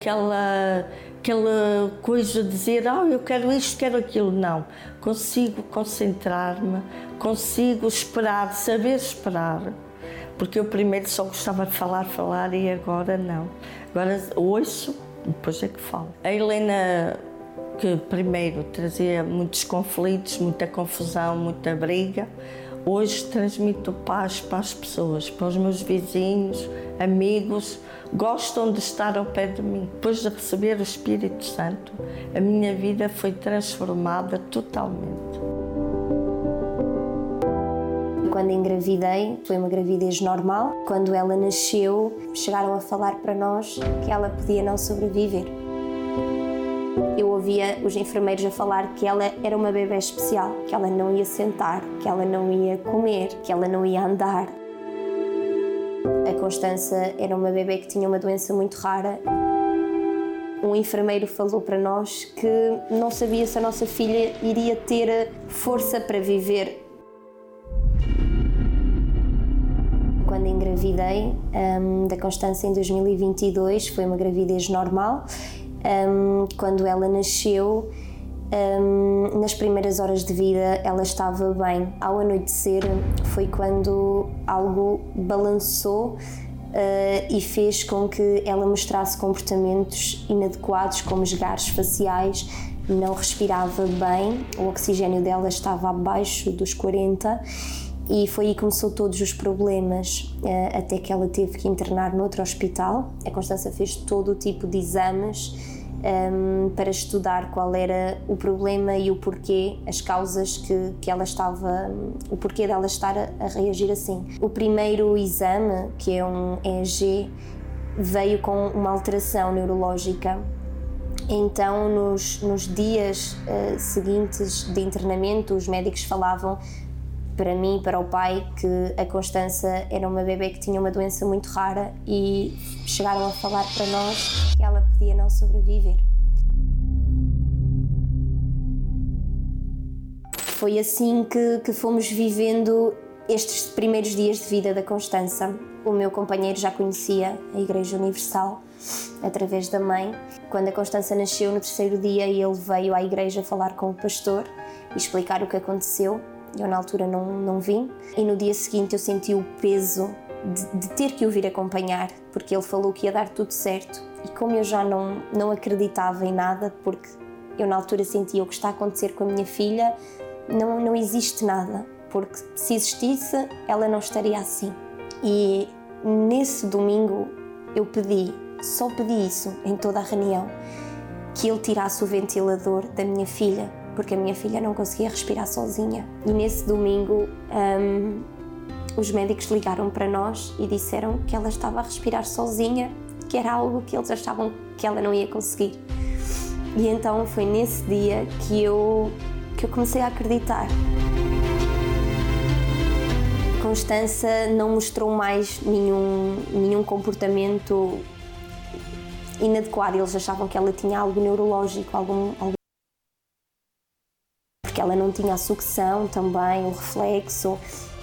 Aquela coisa de dizer, eu quero isto, quero aquilo, não. Consigo concentrar-me, consigo esperar, saber esperar. Porque eu primeiro só gostava de falar e agora não. Agora ouço, depois é que falo. A Helena, que primeiro trazia muitos conflitos, muita confusão, muita briga, hoje transmito paz para as pessoas, para os meus vizinhos, amigos, gostam de estar ao pé de mim. Depois de receber o Espírito Santo, a minha vida foi transformada totalmente. Quando engravidei, foi uma gravidez normal. Quando ela nasceu, chegaram a falar para nós que ela podia não sobreviver. Eu ouvia os enfermeiros a falar que ela era uma bebé especial, que ela não ia sentar, que ela não ia comer, que ela não ia andar. A Constança era uma bebé que tinha uma doença muito rara. Um enfermeiro falou para nós que não sabia se a nossa filha iria ter força para viver. Quando engravidei da Constança em 2022, foi uma gravidez normal. Quando ela nasceu, nas primeiras horas de vida ela estava bem. Ao anoitecer foi quando algo balançou e fez com que ela mostrasse comportamentos inadequados, como esgares faciais, não respirava bem, o oxigênio dela estava abaixo dos 40 e foi aí que começou todos os problemas, até que ela teve que internar noutro hospital. A Constança fez todo o tipo de exames para estudar qual era o problema e o porquê, as causas que ela estava, o porquê dela estar a reagir assim. O primeiro exame, que é um EEG, veio com uma alteração neurológica. Então, nos dias seguintes de internamento, os médicos falavam para mim e para o pai que a Constança era uma bebé que tinha uma doença muito rara e chegaram a falar para nós que ela podia não sobreviver. Foi assim que fomos vivendo estes primeiros dias de vida da Constança. O meu companheiro já conhecia a Igreja Universal através da mãe. Quando a Constança nasceu, no terceiro dia, ele veio à igreja falar com o pastor e explicar o que aconteceu. Eu na altura não vim e no dia seguinte eu senti o peso de ter que o vir acompanhar, porque ele falou que ia dar tudo certo. E como eu já não acreditava em nada, porque eu na altura sentia o que está a acontecer com a minha filha, não existe nada, porque se existisse ela não estaria assim. E nesse domingo eu só pedi isso em toda a reunião, que ele tirasse o ventilador da minha filha, porque a minha filha não conseguia respirar sozinha. E nesse domingo os médicos ligaram para nós e disseram que ela estava a respirar sozinha, que era algo que eles achavam que ela não ia conseguir. E então foi nesse dia que eu comecei a acreditar. Constança não mostrou mais nenhum comportamento inadequado. Eles achavam que ela tinha algo neurológico, porque ela não tinha a sucção também, o reflexo,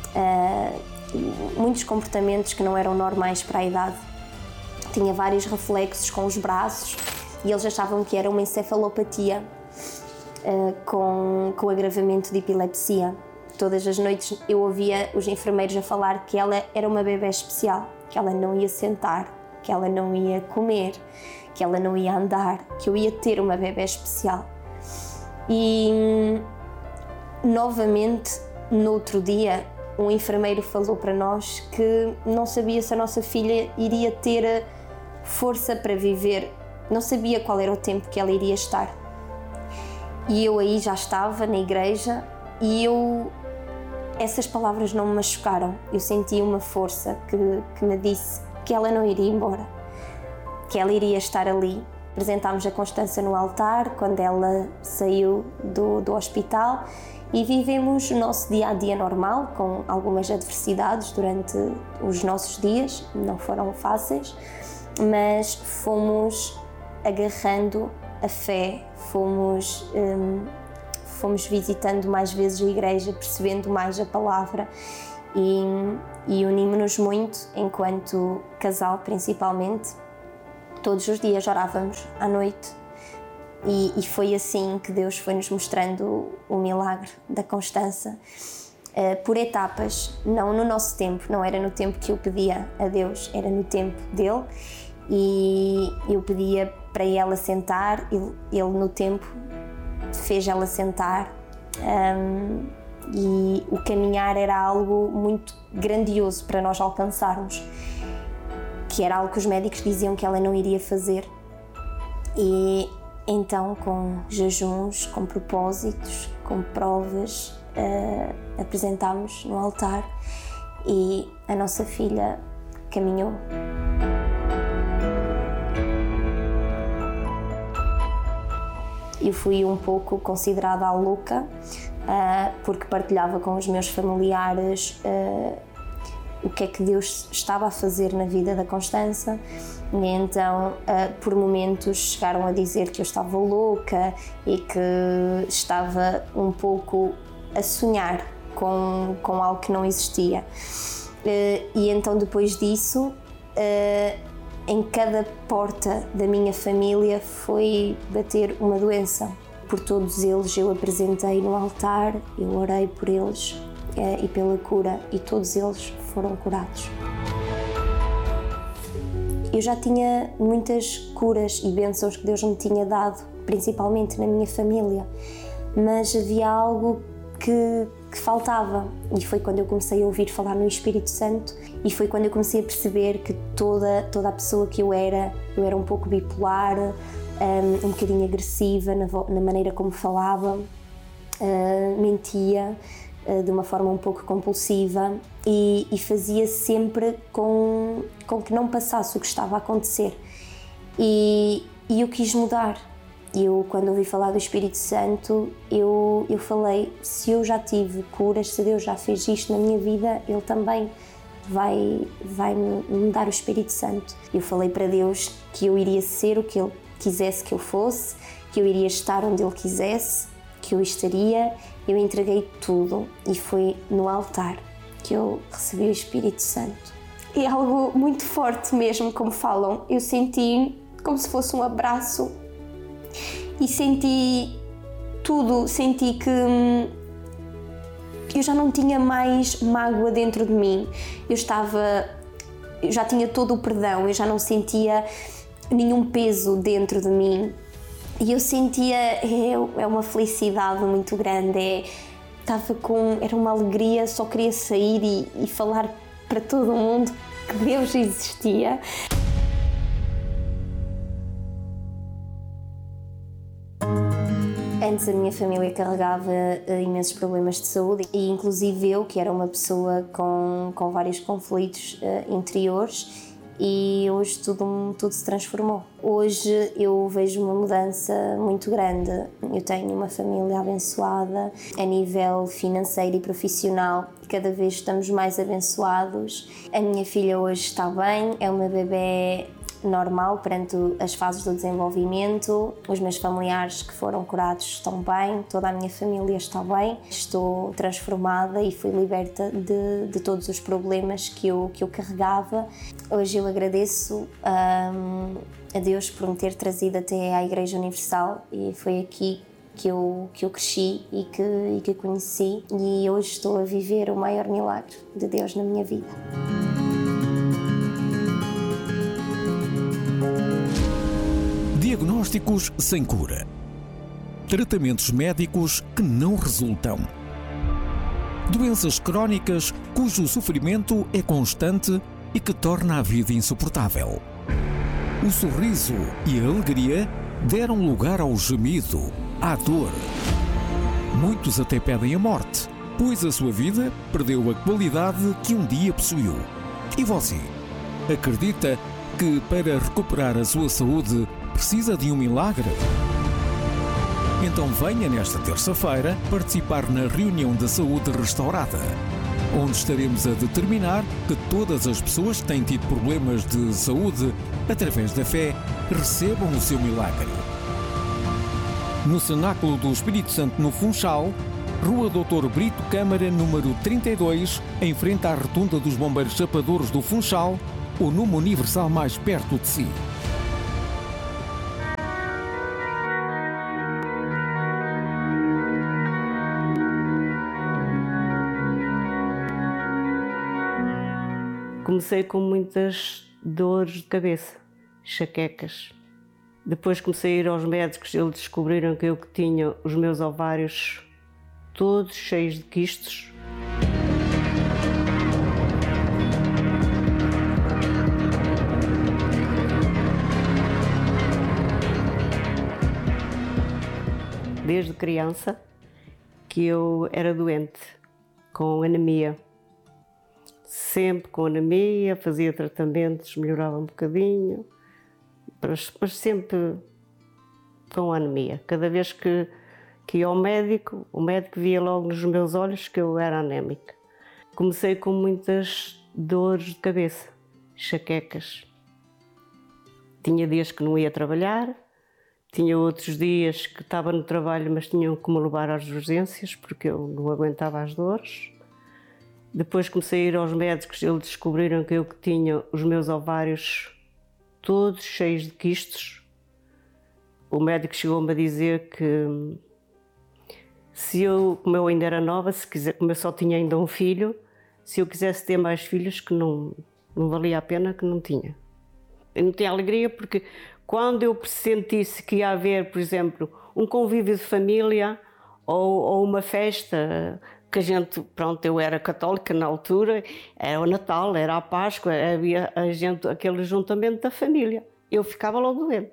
muitos comportamentos que não eram normais para a idade. Tinha vários reflexos com os braços e eles achavam que era uma encefalopatia com agravamento de epilepsia. Todas as noites eu ouvia os enfermeiros a falar que ela era uma bebé especial, que ela não ia sentar, que ela não ia comer, que ela não ia andar, que eu ia ter uma bebé especial. E novamente, no outro dia, um enfermeiro falou para nós que não sabia se a nossa filha iria ter força para viver, não sabia qual era o tempo que ela iria estar. E eu aí já estava na igreja e essas palavras não me machucaram. Eu senti uma força que me disse que ela não iria embora, que ela iria estar ali. Apresentámos a Constança no altar quando ela saiu do hospital e vivemos o nosso dia-a-dia normal, com algumas adversidades durante os nossos dias, não foram fáceis, mas fomos agarrando a fé, fomos visitando mais vezes a igreja, percebendo mais a palavra e unimos-nos muito enquanto casal, principalmente. Todos os dias orávamos à noite e foi assim que Deus foi nos mostrando o milagre da Constança, por etapas, não no nosso tempo, não era no tempo que eu pedia a Deus, era no tempo dele, e eu pedia para ela sentar, ele no tempo fez ela sentar, e o caminhar era algo muito grandioso para nós alcançarmos, que era algo que os médicos diziam que ela não iria fazer. E então, com jejuns, com propósitos, com provas, apresentámos no altar e a nossa filha caminhou. Eu fui um pouco considerada a louca, porque partilhava com os meus familiares o que é que Deus estava a fazer na vida da Constança, e então por momentos chegaram a dizer que eu estava louca e que estava um pouco a sonhar com algo que não existia. E então depois disso, em cada porta da minha família foi bater uma doença. Por todos eles eu apresentei no altar, eu orei por eles e pela cura, e todos eles foram curados. Eu já tinha muitas curas e bênçãos que Deus me tinha dado, principalmente na minha família, mas havia algo que faltava, e foi quando eu comecei a ouvir falar no Espírito Santo, e foi quando eu comecei a perceber que toda a pessoa que eu era um pouco bipolar, um bocadinho agressiva na maneira como falava, mentia de uma forma um pouco compulsiva e fazia sempre com que não passasse o que estava a acontecer. E eu quis mudar. Quando ouvi falar do Espírito Santo, eu falei, se eu já tive curas, se Deus já fez isto na minha vida, Ele também vai me dar o Espírito Santo. Eu falei para Deus que eu iria ser o que Ele quisesse que eu fosse, que eu iria estar onde Ele quisesse, que eu estaria. Eu entreguei tudo e foi no altar que eu recebi o Espírito Santo. É algo muito forte mesmo, como falam. Eu senti como se fosse um abraço e senti tudo, senti que eu já não tinha mais mágoa dentro de mim. Eu já tinha todo o perdão, eu já não sentia nenhum peso dentro de mim. E eu sentia, é uma felicidade muito grande, era uma alegria, só queria sair e falar para todo mundo que Deus existia. Antes a minha família carregava imensos problemas de saúde e inclusive eu, que era uma pessoa com vários conflitos interiores, e hoje tudo se transformou. Hoje eu vejo uma mudança muito grande. Eu tenho uma família abençoada a nível financeiro e profissional. Cada vez estamos mais abençoados. A minha filha hoje está bem, é uma bebê normal perante as fases do desenvolvimento. Os meus familiares que foram curados estão bem, toda a minha família está bem. Estou transformada e fui liberta de todos os problemas que eu carregava. Hoje eu agradeço a Deus por me ter trazido até à Igreja Universal, e foi aqui que eu cresci e que conheci, e hoje estou a viver o maior milagre de Deus na minha vida. Diagnósticos sem cura. Tratamentos médicos que não resultam. Doenças crónicas cujo sofrimento é constante e que torna a vida insuportável. O sorriso e a alegria deram lugar ao gemido, à dor. Muitos até pedem a morte, pois a sua vida perdeu a qualidade que um dia possuiu. E você, acredita que para recuperar a sua saúde precisa de um milagre? Então venha nesta terça-feira participar na reunião da saúde restaurada, onde estaremos a determinar que todas as pessoas que têm tido problemas de saúde, através da fé, recebam o seu milagre. No Cenáculo do Espírito Santo, no Funchal, Rua Dr. Brito Câmara, número 32, em frente à Rotunda dos Bombeiros Chapadores do Funchal, o número universal mais perto de si. Comecei com muitas dores de cabeça, enxaquecas. Depois comecei a ir aos médicos, eles descobriram que eu tinha os meus ovários todos cheios de quistes. Desde criança que eu era doente, com anemia. Sempre com anemia, fazia tratamentos, melhorava um bocadinho, mas sempre com anemia. Cada vez que ia ao médico, o médico via logo nos meus olhos que eu era anémica. Comecei com muitas dores de cabeça, enxaquecas. Tinha dias que não ia trabalhar, tinha outros dias que estava no trabalho, mas tinham que me levar às urgências porque eu não aguentava as dores. Depois comecei a ir aos médicos, eles descobriram que eu tinha os meus ovários todos cheios de quistes. O médico chegou-me a dizer que se eu, como eu ainda era nova, como eu só tinha ainda um filho, se eu quisesse ter mais filhos, que não valia a pena, que não tinha. Eu não tinha alegria porque quando eu sentisse que ia haver, por exemplo, um convívio de família ou uma festa, que a gente, pronto, eu era católica na altura, era o Natal, era a Páscoa, havia aquele juntamento da família. Eu ficava logo doente.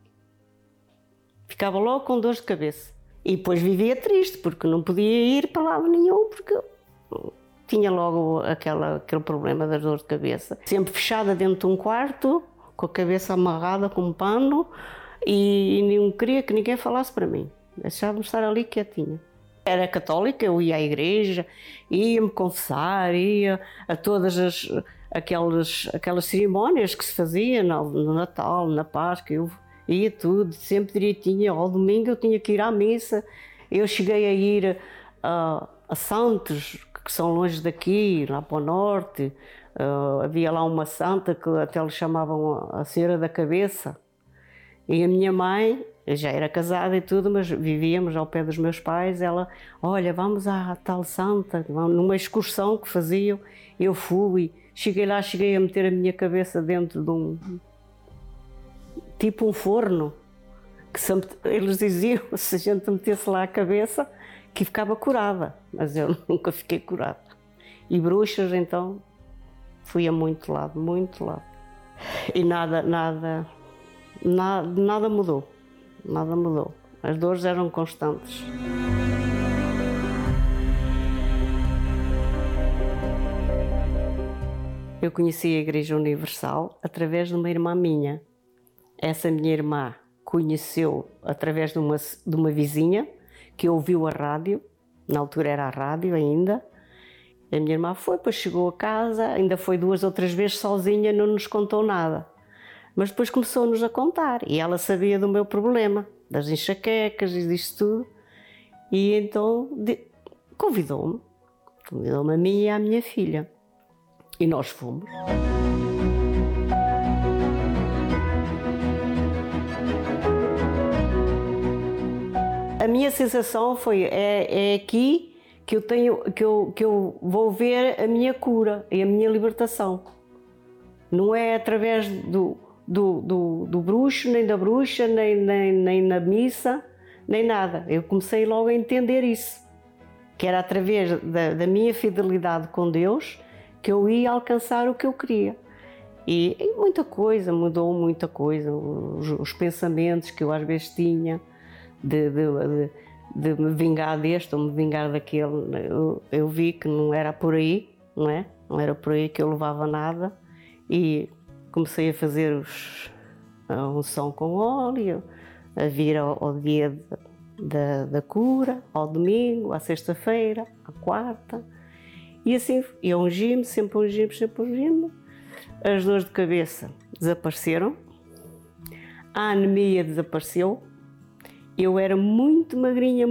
Ficava logo com dor de cabeça. E depois vivia triste, porque não podia ir para lado nenhum, porque tinha logo aquele problema das dores de cabeça. Sempre fechada dentro de um quarto, com a cabeça amarrada com um pano, e não queria que ninguém falasse para mim. Deixava-me estar ali quietinha. Era católica, eu ia à igreja, ia-me confessar, ia a todas aquelas cerimónias que se fazia no Natal, na Páscoa, eu ia tudo, sempre direitinho. Ao domingo eu tinha que ir à missa. Eu cheguei a ir a Santos, que são longe daqui, lá para o norte. Havia lá uma santa que até lhe chamavam a Senhora da Cabeça. E a minha mãe, eu já era casada e tudo, mas vivíamos ao pé dos meus pais. Ela, olha, vamos à tal santa, numa excursão que faziam. Eu fui, cheguei a meter a minha cabeça dentro de tipo um forno, que eles diziam, se a gente metesse lá a cabeça, que ficava curada, mas eu nunca fiquei curada. E bruxas, então, fui a muito lado. E nada mudou. Nada mudou. As dores eram constantes. Eu conheci a Igreja Universal através de uma irmã minha. Essa minha irmã conheceu através de uma vizinha que ouviu a rádio, na altura era a rádio ainda. A minha irmã foi, depois chegou a casa, ainda foi 2 ou 3 vezes sozinha, não nos contou nada. Mas depois começou-nos a contar e ela sabia do meu problema, das enxaquecas e disto tudo. E então convidou-me a mim e à minha filha. E nós fomos. A minha sensação foi, é aqui que eu vou ver a minha cura e a minha libertação. Não é através do bruxo, nem da bruxa, nem na missa, nem nada. Eu comecei logo a entender isso, que era através da minha fidelidade com Deus que eu ia alcançar o que eu queria. E muita coisa, mudou muita coisa. Os pensamentos que eu às vezes tinha de me vingar deste ou me vingar daquele, eu vi que não era por aí, não é? Não era por aí que eu levava nada. E comecei a fazer a unção com óleo, a vir ao dia da cura, ao domingo, à sexta-feira, à quarta. E assim, eu ungi-me, sempre ungi-me. As dores de cabeça desapareceram, a anemia desapareceu. Eu era muito magrinha.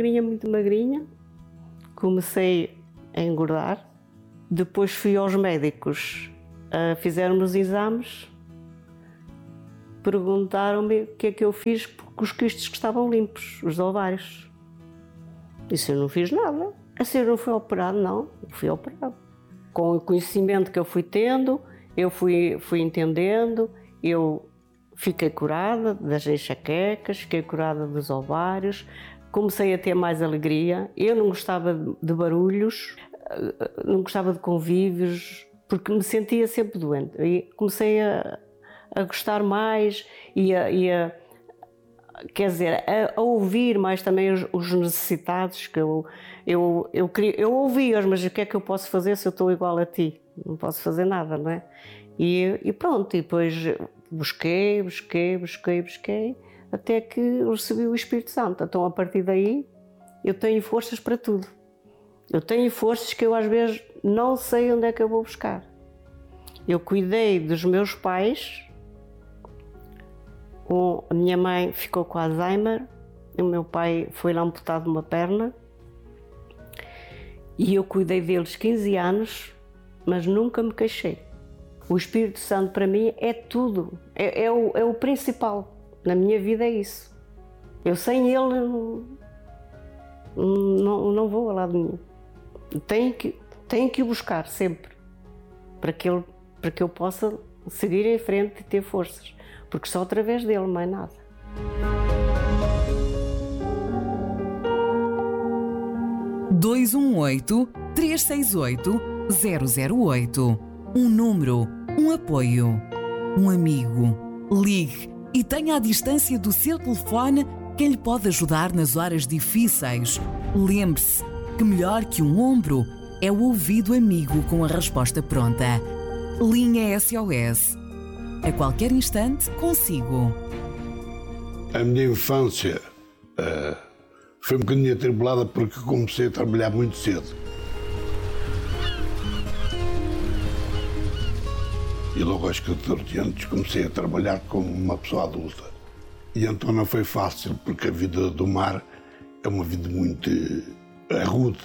Comecei a engordar. Depois fui aos médicos. Fizeram-me os exames, perguntaram-me o que é que eu fiz com os quistes que estavam limpos, os ovários. Disse, eu não fiz nada. A senhora não foi operado? Não, fui operado. Com o conhecimento que eu fui tendo, eu fui entendendo, eu fiquei curada das enxaquecas, fiquei curada dos ovários, comecei a ter mais alegria. Eu não gostava de barulhos, não gostava de convívios, porque me sentia sempre doente. E comecei a gostar mais e quer dizer, a ouvir mais também os necessitados, que eu ouvia-os, mas o que é que eu posso fazer se eu estou igual a ti? Não posso fazer nada, não é? E pronto, e depois busquei, até que recebi o Espírito Santo. Então, a partir daí, eu tenho forças para tudo. Eu tenho forças que eu às vezes não sei onde é que eu vou buscar. Eu cuidei dos meus pais. A minha mãe ficou com Alzheimer, o meu pai foi amputado de uma perna e eu cuidei deles 15 anos, mas nunca me queixei. O Espírito Santo para mim é tudo, é o principal. Na minha vida é isso. Eu sem ele não vou a lado nenhum. Tenho que o buscar sempre, para que eu possa seguir em frente e ter forças. Porque só através dele, mais nada. (218-368-008) Um número, um apoio, um amigo. Ligue e tenha à distância do seu telefone quem lhe pode ajudar nas horas difíceis. Lembre-se que melhor que um ombro é o ouvido amigo com a resposta pronta. Linha SOS. A qualquer instante, consigo. A minha infância foi um bocadinho atribulada porque comecei a trabalhar muito cedo. E logo aos 14 anos comecei a trabalhar como uma pessoa adulta. E então não foi fácil, porque a vida do mar é uma vida muito rude.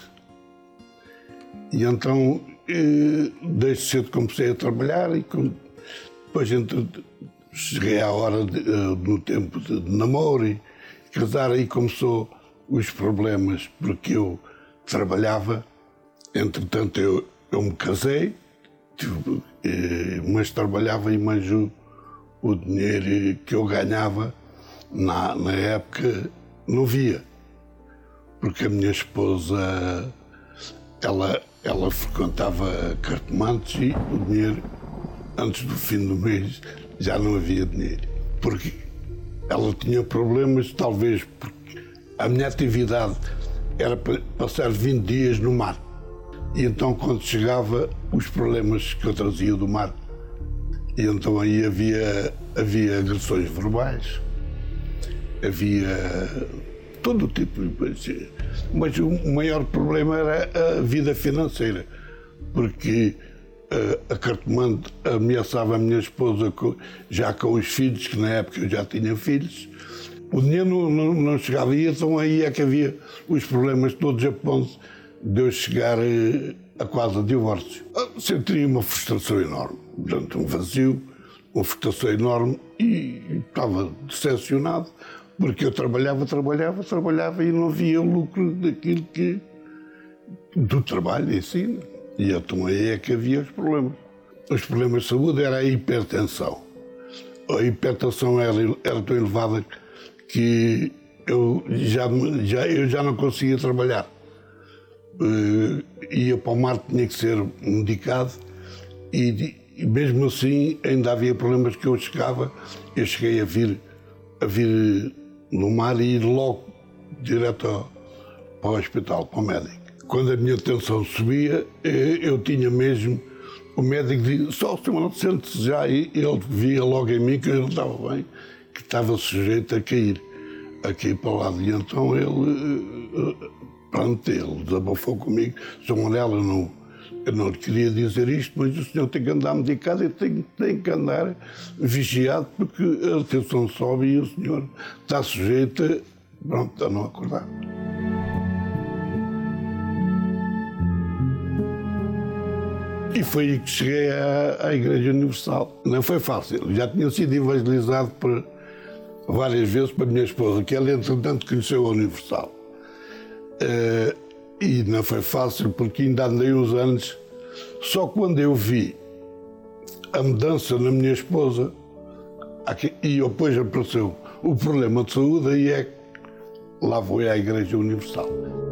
E então, desde cedo comecei a trabalhar e depois cheguei à hora no tempo de namoro e casar, aí começou os problemas, porque eu trabalhava, entretanto eu me casei, mas trabalhava e mais o dinheiro que eu ganhava na época não via, porque a minha esposa ela frequentava cartomantes e o dinheiro antes do fim do mês já não havia dinheiro, porque ela tinha problemas, talvez porque a minha atividade era passar 20 dias no mar. E então quando chegava, os problemas que eu trazia do mar, e então aí havia agressões verbais, havia todo o tipo, mas o maior problema era a vida financeira, porque a cartomante ameaçava a minha esposa já com os filhos, que na época eu já tinha filhos. O dinheiro não chegava, e então aí é que havia os problemas todos a ponto de eu chegar a quase a divórcio. Senti uma frustração enorme, portanto um vazio, uma frustração enorme, e estava decepcionado, porque eu trabalhava e não via o lucro daquilo do trabalho em si. E então aí é que havia os problemas. Os problemas de saúde era a hipertensão. A hipertensão era tão elevada que eu já não conseguia trabalhar. Ia para o mar, tinha que ser medicado, e mesmo assim ainda havia problemas que eu cheguei a vir no mar e ir logo direto para o hospital, para o médico. Quando a minha tensão subia, eu tinha mesmo, o médico dizia, só o senhor não sente-se já, e ele via logo em mim que eu não estava bem, que estava sujeito a cair para o lado. E então ele desabafou comigo, Sr. Manela, eu não lhe queria dizer isto, mas o senhor tem que andar medicado e tem que andar vigiado, porque a tensão sobe e o senhor está sujeito a não acordar. E foi aí que cheguei à Igreja Universal. Não foi fácil, já tinha sido evangelizado várias vezes para a minha esposa, que ela entretanto conheceu a Universal. E não foi fácil, porque ainda andei uns anos Só quando eu vi a mudança na minha esposa, e depois apareceu o problema de saúde, aí é que lá vou à Igreja Universal.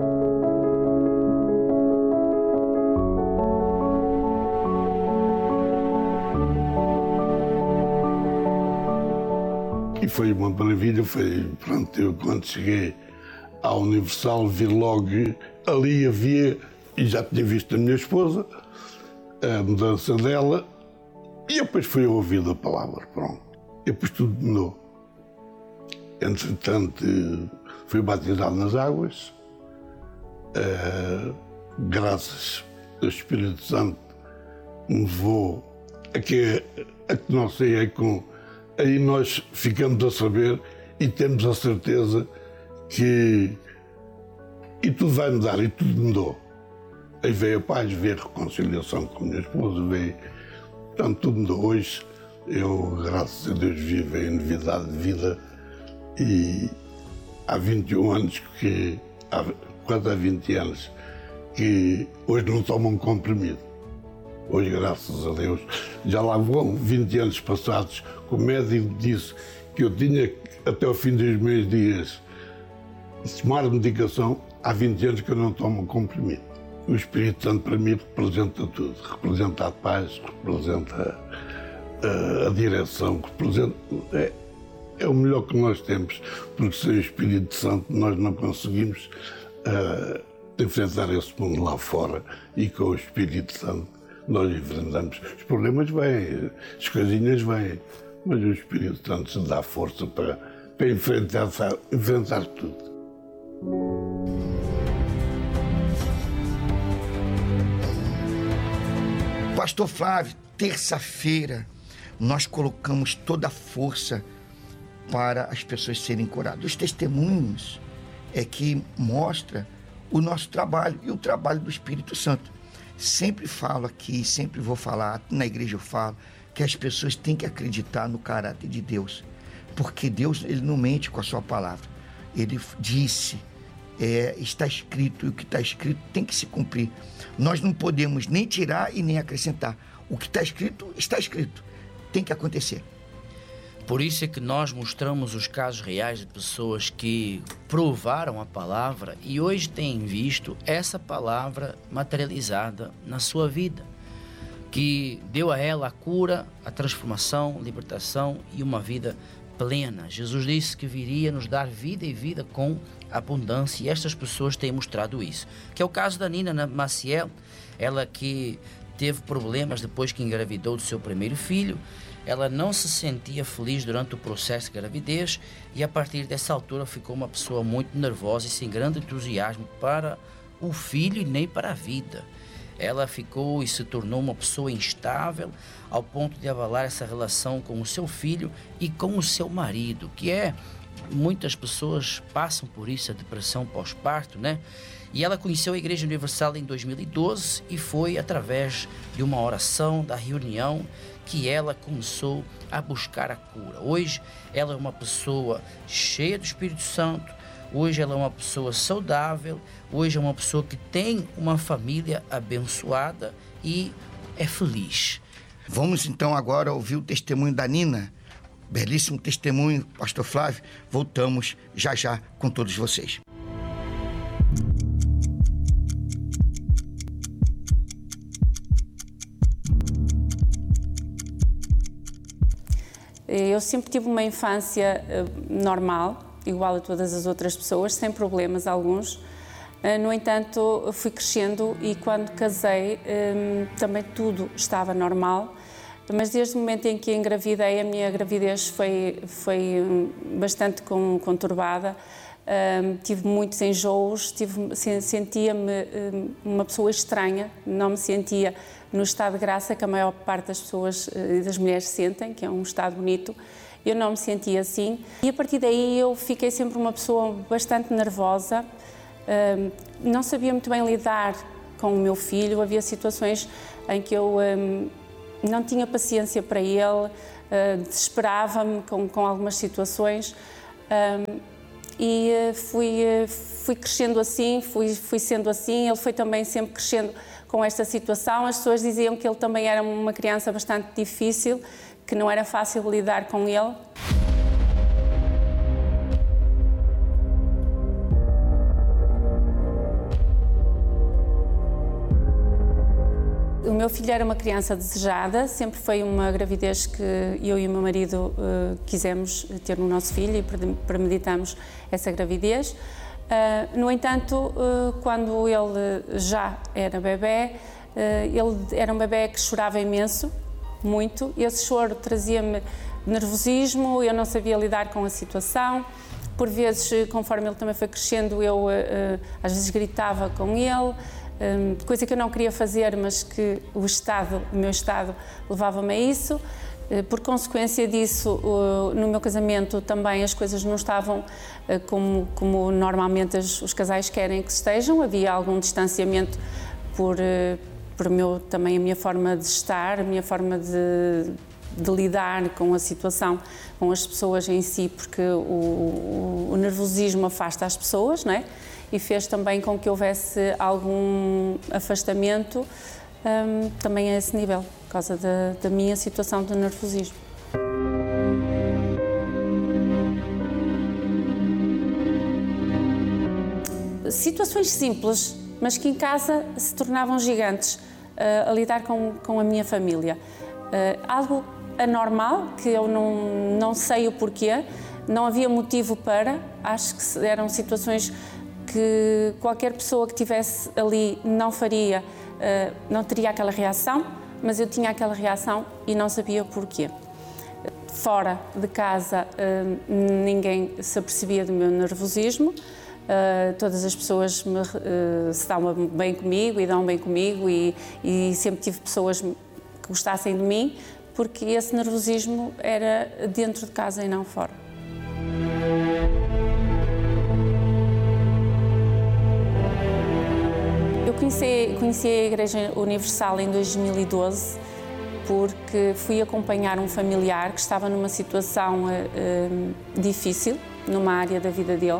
E foi uma maravilha, pronto, eu quando cheguei à Universal vi logo, ali havia, e já tinha visto a minha esposa, a mudança dela, e depois fui ouvindo a palavra, pronto. E depois tudo mudou. Entretanto, fui batizado nas águas, graças ao Espírito Santo me levou a que não sei, aí nós ficamos a saber e temos a certeza que e tudo vai mudar, e tudo mudou. Aí veio a paz, veio a reconciliação com a minha esposa, portanto tudo mudou. Hoje eu, graças a Deus, vivo em novidade de vida e há 21 anos quase há 20 anos, que hoje não tomo um comprimido. Hoje, graças a Deus, já lá vão 20 anos passados, que o médico disse que eu tinha até o fim dos meus dias de tomar medicação. Há 20 anos que eu não tomo um comprimido. O Espírito Santo para mim representa tudo, representa a paz, representa a direção, representa... É o melhor que nós temos, porque sem o Espírito Santo nós não conseguimos enfrentar esse mundo lá fora, e com o Espírito Santo nós enfrentamos. Os problemas vêm, as coisinhas vêm, mas o Espírito Santo se dá força para enfrentar tudo. Pastor Flávio, terça-feira nós colocamos toda a força para as pessoas serem curadas. Os testemunhos é que mostra o nosso trabalho e o trabalho do Espírito Santo. Sempre falo aqui, sempre vou falar, na igreja eu falo, que as pessoas têm que acreditar no caráter de Deus, porque Deus, ele não mente com a sua palavra. Ele disse, está escrito, e o que está escrito tem que se cumprir. Nós não podemos nem tirar e nem acrescentar. O que está escrito, tem que acontecer. Por isso é que nós mostramos os casos reais de pessoas que provaram a palavra e hoje têm visto essa palavra materializada na sua vida, que deu a ela a cura, a transformação, libertação e uma vida plena. Jesus disse que viria nos dar vida e vida com abundância, e estas pessoas têm mostrado isso. Que é o caso da Nina Maciel, ela que teve problemas depois que engravidou do seu primeiro filho. Ela não se sentia feliz durante o processo de gravidez e a partir dessa altura ficou uma pessoa muito nervosa e sem grande entusiasmo para o filho e nem para a vida. Ela ficou e se tornou uma pessoa instável ao ponto de abalar essa relação com o seu filho e com o seu marido, muitas pessoas passam por isso, a depressão pós-parto, né? E ela conheceu a Igreja Universal em 2012 e foi através de uma oração, da reunião, que ela começou a buscar a cura. Hoje ela é uma pessoa cheia do Espírito Santo, hoje ela é uma pessoa saudável, hoje é uma pessoa que tem uma família abençoada e é feliz. Vamos então agora ouvir o testemunho da Nina. Belíssimo testemunho, Pastor Flávio. Voltamos já com todos vocês. Eu sempre tive uma infância normal, igual a todas as outras pessoas, sem problemas alguns. No entanto, fui crescendo e quando casei também tudo estava normal. Mas desde o momento em que engravidei, a minha gravidez foi bastante conturbada. Tive muitos enjoos, sentia-me uma pessoa estranha, não me sentia no estado de graça que a maior parte das pessoas e das mulheres sentem, que é um estado bonito. Eu não me sentia assim e a partir daí eu fiquei sempre uma pessoa bastante nervosa, não sabia muito bem lidar com o meu filho, havia situações em que eu não tinha paciência para ele, desesperava-me com algumas situações. E fui crescendo assim, fui sendo assim, ele foi também sempre crescendo com esta situação. As pessoas diziam que ele também era uma criança bastante difícil, que não era fácil lidar com ele. O meu filho era uma criança desejada, sempre foi uma gravidez que eu e o meu marido quisemos ter no nosso filho e premeditamos essa gravidez. No entanto, quando ele já era bebê, ele era um bebê que chorava imenso, muito. Esse choro trazia-me nervosismo, eu não sabia lidar com a situação. Por vezes, conforme ele também foi crescendo, eu às vezes gritava com ele, coisa que eu não queria fazer, mas que o meu estado levava-me a isso. Por consequência disso, no meu casamento também as coisas não estavam como normalmente os casais querem que estejam. Havia algum distanciamento por também a minha forma de estar, a minha forma de lidar com a situação, com as pessoas em si, porque o nervosismo afasta as pessoas, não é? E fez também com que houvesse algum afastamento também a esse nível, por causa da minha situação de nervosismo. Situações simples, mas que em casa se tornavam gigantes, a lidar com a minha família. Algo anormal, que eu não sei o porquê, não havia motivo para, acho que eram situações que qualquer pessoa que estivesse ali não faria, não teria aquela reação, mas eu tinha aquela reação e não sabia porquê. Fora de casa, ninguém se apercebia do meu nervosismo, todas as pessoas se dão bem comigo e dão bem comigo e sempre tive pessoas que gostassem de mim, porque esse nervosismo era dentro de casa e não fora. Eu conheci a Igreja Universal em 2012 porque fui acompanhar um familiar que estava numa situação difícil, numa área da vida dele,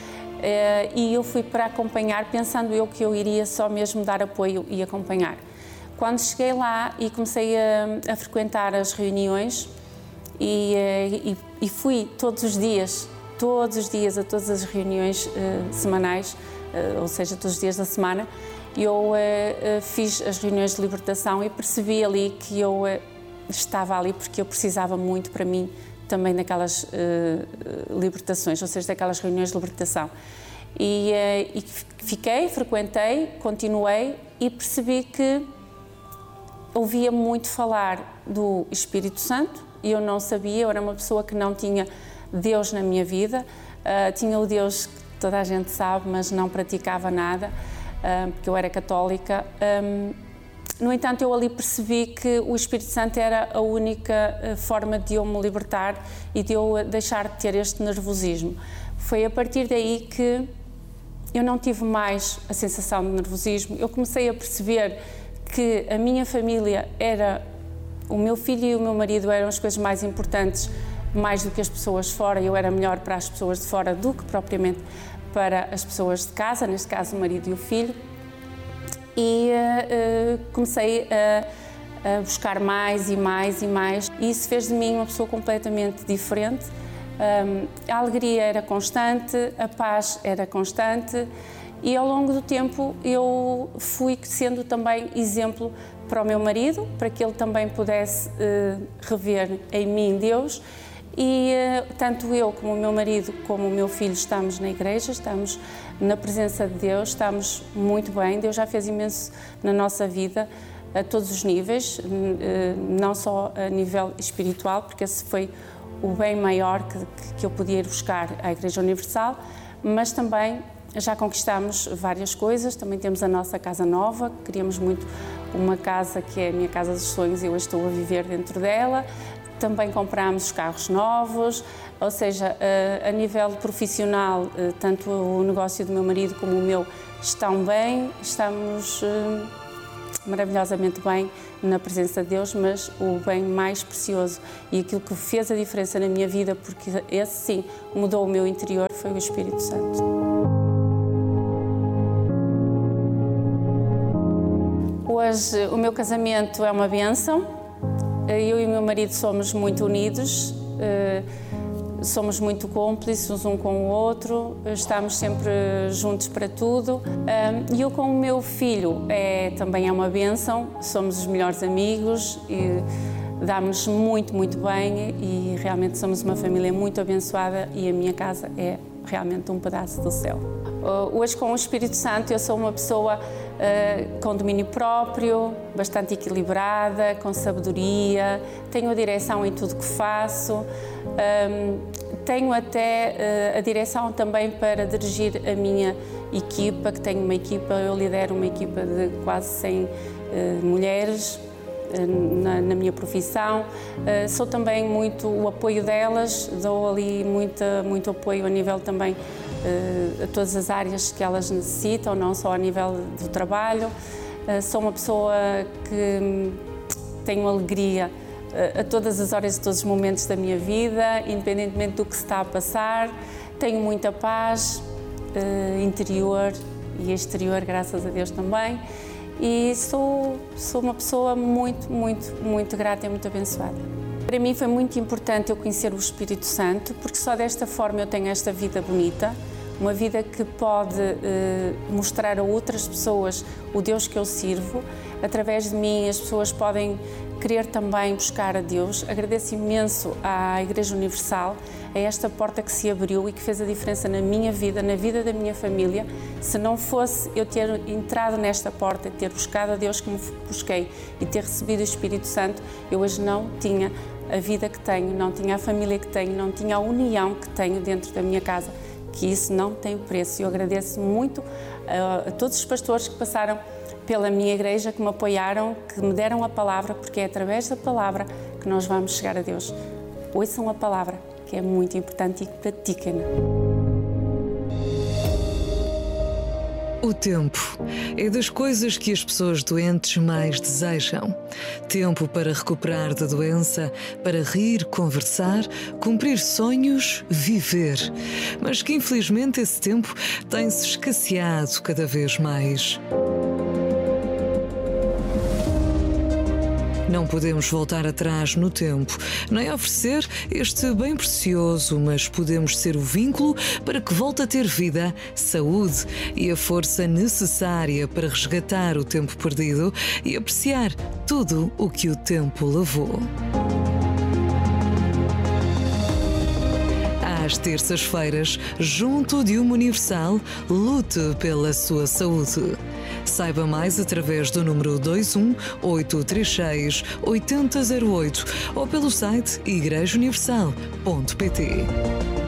e eu fui para acompanhar, pensando eu que eu iria só mesmo dar apoio e acompanhar. Quando cheguei lá e comecei a frequentar as reuniões e fui todos os dias a todas as reuniões semanais, ou seja, todos os dias da semana, eu fiz as reuniões de libertação e percebi ali que eu estava ali porque eu precisava muito para mim também daquelas libertações, ou seja, daquelas reuniões de libertação. E frequentei, continuei e percebi que ouvia muito falar do Espírito Santo e eu não sabia, eu era uma pessoa que não tinha Deus na minha vida, tinha o Deus que toda a gente sabe, mas não praticava nada, porque eu era católica. No entanto, eu ali percebi que o Espírito Santo era a única forma de eu me libertar e de eu deixar de ter este nervosismo. Foi a partir daí que eu não tive mais a sensação de nervosismo. Eu comecei a perceber que a minha família era, o meu filho e o meu marido eram as coisas mais importantes, mais do que as pessoas de fora. Eu era melhor para as pessoas de fora do que propriamente para as pessoas de casa, neste caso o marido e o filho. E comecei a buscar mais e mais e mais. E isso fez de mim uma pessoa completamente diferente. A alegria era constante, a paz era constante e ao longo do tempo eu fui sendo também exemplo para o meu marido, para que ele também pudesse rever em mim Deus. E tanto eu como o meu marido como o meu filho estamos na igreja, estamos na presença de Deus, estamos muito bem. Deus já fez imenso na nossa vida, a todos os níveis, não só a nível espiritual, porque esse foi o bem maior que eu podia ir buscar à Igreja Universal, mas também já conquistamos várias coisas. Também temos a nossa casa nova, queríamos muito uma casa que é a minha casa dos sonhos e eu estou a viver dentro dela. Também comprámos carros novos, ou seja, a nível profissional, tanto o negócio do meu marido como o meu estão bem, estamos maravilhosamente bem na presença de Deus, mas o bem mais precioso e aquilo que fez a diferença na minha vida, porque esse sim mudou o meu interior, foi o Espírito Santo. Hoje o meu casamento é uma bênção. Eu e o meu marido somos muito unidos, somos muito cúmplices um com o outro, estamos sempre juntos para tudo. E eu com o meu filho também é uma bênção, somos os melhores amigos e damos-nos muito, muito bem e realmente somos uma família muito abençoada e a minha casa é realmente um pedaço do céu. Hoje, com o Espírito Santo, eu sou uma pessoa com domínio próprio, bastante equilibrada, com sabedoria, tenho a direção em tudo que faço, tenho até a direção também para dirigir a minha equipa, que tenho uma equipa, eu lidero uma equipa de quase 100 mulheres, na minha profissão. Sou também muito o apoio delas, dou ali muito apoio a nível também a todas as áreas que elas necessitam, não só a nível do trabalho. Sou uma pessoa que tenho alegria a todas as horas e todos os momentos da minha vida, independentemente do que se está a passar. Tenho muita paz interior e exterior, graças a Deus também. E sou uma pessoa muito, muito, muito grata e muito abençoada. Para mim foi muito importante eu conhecer o Espírito Santo, porque só desta forma eu tenho esta vida bonita, uma vida que pode mostrar a outras pessoas o Deus que eu sirvo. Através de mim as pessoas podem querer também buscar a Deus. Agradeço imenso à Igreja Universal, a esta porta que se abriu e que fez a diferença na minha vida, na vida da minha família. Se não fosse eu ter entrado nesta porta, ter buscado a Deus como busquei e ter recebido o Espírito Santo, eu hoje não tinha a vida que tenho, não tinha a família que tenho, não tinha a união que tenho dentro da minha casa, que isso não tem preço. Eu agradeço muito a todos os pastores que passaram pela minha igreja, que me apoiaram, que me deram a palavra, porque é através da palavra que nós vamos chegar a Deus. Ouçam a palavra, que é muito importante, e pratiquem-na. O tempo é das coisas que as pessoas doentes mais desejam. Tempo para recuperar da doença, para rir, conversar, cumprir sonhos, viver. Mas que infelizmente esse tempo tem-se escasseado cada vez mais. Não podemos voltar atrás no tempo, nem oferecer este bem precioso, mas podemos ser o vínculo para que volte a ter vida, saúde e a força necessária para resgatar o tempo perdido e apreciar tudo o que o tempo levou. Às terças-feiras, junto de uma Universal, lute pela sua saúde. Saiba mais através do número 21 836 8008 ou pelo site igrejauniversal.pt.